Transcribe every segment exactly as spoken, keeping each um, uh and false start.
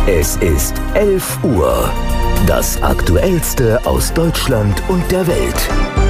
Es ist elf Uhr. Das Aktuellste aus Deutschland und der Welt.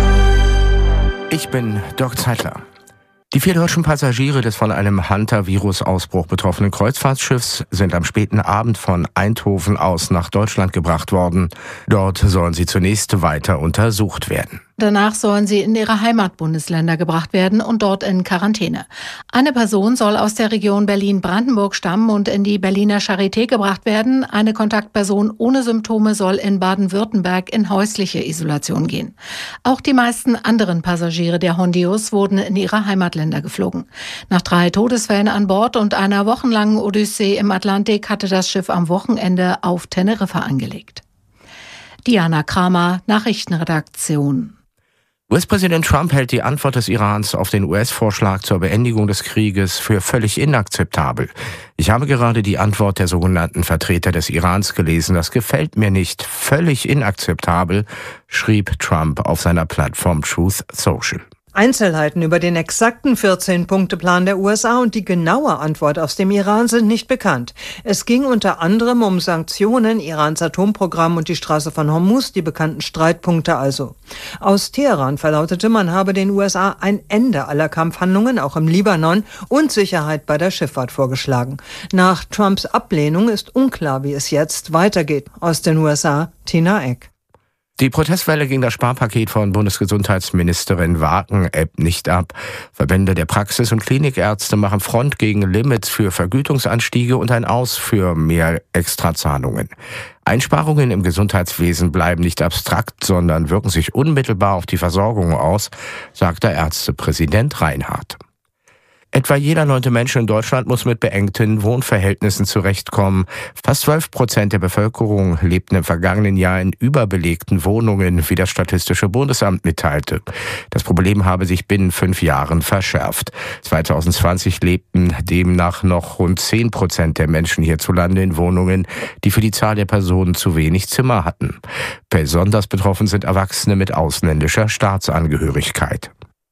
Ich bin Dirk Zeitler. Die vier deutschen Passagiere des von einem Hunter-Virus-Ausbruch betroffenen Kreuzfahrtschiffs sind am späten Abend von Eindhoven aus nach Deutschland gebracht worden. Dort sollen sie zunächst weiter untersucht werden. Danach sollen sie in ihre Heimatbundesländer gebracht werden und dort in Quarantäne. Eine Person soll aus der Region Berlin-Brandenburg stammen und in die Berliner Charité gebracht werden. Eine Kontaktperson ohne Symptome soll in Baden-Württemberg in häusliche Isolation gehen. Auch die meisten anderen Passagiere der Hondius wurden in ihre Heimatländer geflogen. Nach drei Todesfällen an Bord und einer wochenlangen Odyssee im Atlantik hatte das Schiff am Wochenende auf Teneriffa angelegt. Diana Kramer, Nachrichtenredaktion. U S-Präsident Trump hält die Antwort des Irans auf den U S-Vorschlag zur Beendigung des Krieges für völlig inakzeptabel. Ich habe gerade die Antwort der sogenannten Vertreter des Irans gelesen. Das gefällt mir nicht. Völlig inakzeptabel, schrieb Trump auf seiner Plattform Truth Social. Einzelheiten über den exakten vierzehn-Punkte-Plan der U S A und die genaue Antwort aus dem Iran sind nicht bekannt. Es ging unter anderem um Sanktionen, Irans Atomprogramm und die Straße von Hormuz, die bekannten Streitpunkte also. Aus Teheran verlautete, man habe den U S A ein Ende aller Kampfhandlungen, auch im Libanon, und Sicherheit bei der Schifffahrt vorgeschlagen. Nach Trumps Ablehnung ist unklar, wie es jetzt weitergeht. Aus den U S A, Tina Eck. Die Protestwelle gegen das Sparpaket von Bundesgesundheitsministerin Wagen ebbt nicht ab. Verbände der Praxis- und Klinikärzte machen Front gegen Limits für Vergütungsanstiege und ein Aus für mehr Extrazahlungen. Einsparungen im Gesundheitswesen bleiben nicht abstrakt, sondern wirken sich unmittelbar auf die Versorgung aus, sagt der Ärztepräsident Reinhardt. Etwa jeder neunte Mensch in Deutschland muss mit beengten Wohnverhältnissen zurechtkommen. Fast zwölf Prozent der Bevölkerung lebten im vergangenen Jahr in überbelegten Wohnungen, wie das Statistische Bundesamt mitteilte. Das Problem habe sich binnen fünf Jahren verschärft. zwanzig zwanzig lebten demnach noch rund zehn Prozent der Menschen hierzulande in Wohnungen, die für die Zahl der Personen zu wenig Zimmer hatten. Besonders betroffen sind Erwachsene mit ausländischer Staatsangehörigkeit.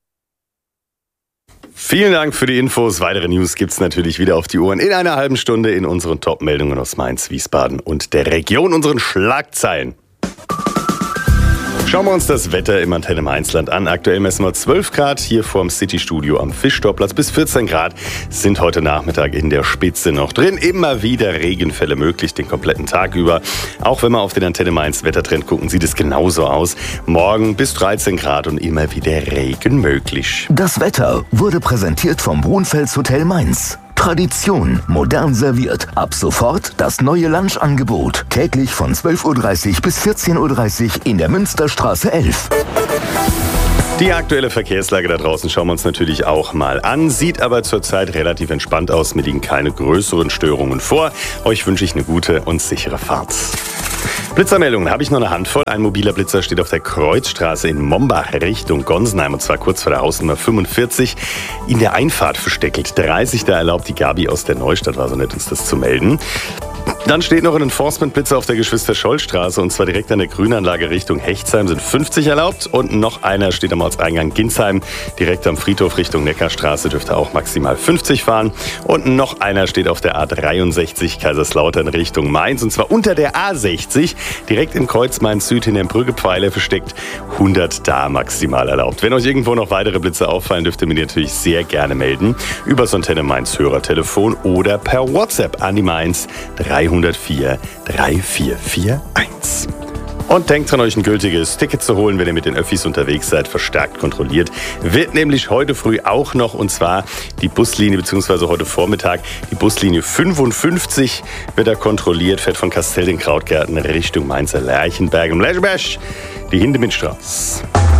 Vielen Dank für die Infos. Weitere News gibt's natürlich wieder auf die Ohren in einer halben Stunde in unseren Top-Meldungen aus Mainz, Wiesbaden und der Region, unseren Schlagzeilen. Schauen wir uns das Wetter im Antenne Mainzland an. Aktuell messen wir zwölf Grad hier vorm City-Studio am Fischtorplatz. Bis vierzehn Grad sind heute Nachmittag in der Spitze noch drin. Immer wieder Regenfälle möglich den kompletten Tag über. Auch wenn wir auf den Antenne Mainz Wettertrend gucken, sieht es genauso aus. Morgen bis dreizehn Grad und immer wieder Regen möglich. Das Wetter wurde präsentiert vom Brunfels Hotel Mainz. Tradition, modern serviert. Ab sofort das neue Lunchangebot. Täglich von zwölf Uhr dreißig bis vierzehn Uhr dreißig in der Münsterstraße elf. Die aktuelle Verkehrslage da draußen schauen wir uns natürlich auch mal an. Sieht aber zurzeit relativ entspannt aus. Mir liegen keine größeren Störungen vor. Euch wünsche ich eine gute und sichere Fahrt. Blitzermeldungen habe ich noch eine Handvoll. Ein mobiler Blitzer steht auf der Kreuzstraße in Mombach Richtung Gonsenheim und zwar kurz vor der Hausnummer fünfundvierzig in der Einfahrt versteckelt. dreißig, da erlaubt die Gabi aus der Neustadt, war so nett, uns das zu melden. Dann steht noch ein Enforcement-Blitzer auf der Geschwister-Scholl-Straße und zwar direkt an der Grünanlage Richtung Hechtsheim sind fünfzig erlaubt und noch einer steht am Ortseingang Ginsheim direkt am Friedhof Richtung Neckarstraße, dürfte auch maximal fünfzig fahren und noch einer steht auf der A dreiundsechzig Kaiserslautern Richtung Mainz und zwar unter der A sechzig direkt im Kreuz Mainz Süd in den Brüggepfeiler versteckt, hundert da maximal erlaubt. Wenn euch irgendwo noch weitere Blitze auffallen, dürft ihr mir natürlich sehr gerne melden über das Antenne Mainz Hörertelefon oder per WhatsApp an die Mainz dreihundertvier drei vier vier eins. Und denkt dran, euch ein gültiges Ticket zu holen, wenn ihr mit den Öffis unterwegs seid, verstärkt kontrolliert. Wird nämlich heute früh auch noch, und zwar die Buslinie, beziehungsweise heute Vormittag, die Buslinie fünfundfünfzig wird da kontrolliert, fährt von Kastell den Krautgärten Richtung Mainzer Lerchenberg im Lerchenberg, die Hindemithstraße.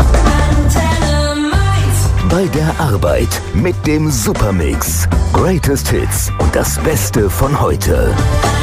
Bei der Arbeit mit dem Supermix. Greatest Hits und das Beste von heute.